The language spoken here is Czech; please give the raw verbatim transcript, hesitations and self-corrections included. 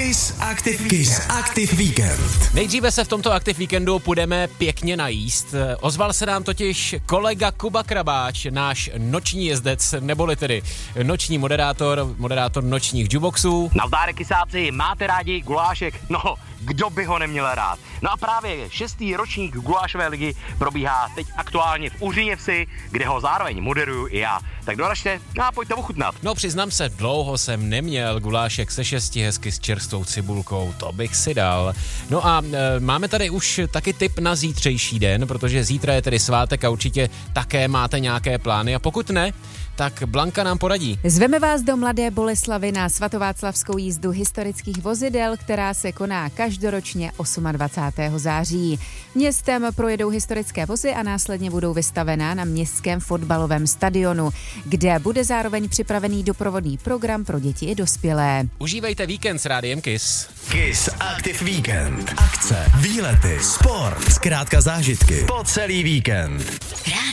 Kiss Active Kiss Active Weekend. Nejdříve se v tomto Active Weekendu půjdeme pěkně najíst. Ozval se nám totiž kolega Kuba Krabáč, náš noční jezdec, neboli tedy noční moderátor, moderátor nočních jukeboxů. Nazdárek kysáci, máte rádi gulášek? No, kdo by ho neměl rád? No a právě šestý ročník gulášové ligy probíhá teď aktuálně v Uříněvsi, kde ho zároveň moderuju i já. Tak doražte a pojďte ochutnat. No přiznám se, dlouho jsem neměl gulášek se šesti hezky s čerstvou cibulkou, to bych si dal. No a e, máme tady už taky tip na zítřejší den, protože zítra je tedy svátek a určitě také máte nějaké plány a pokud ne, tak Blanka nám poradí. Zveme vás do Mladé Boleslavi na svatováclavskou jízdu historických vozidel, která se koná každoročně dvacátého osmého září. Městem projedou historické vozy a následně budou vystavená na městském fotbalovém stadionu, kde bude zároveň připravený doprovodný program pro děti i dospělé. Užívejte víkend s Rádiem Kiss. Kiss Active Weekend. Akce, výlety, sport, zkrátka zážitky po celý víkend.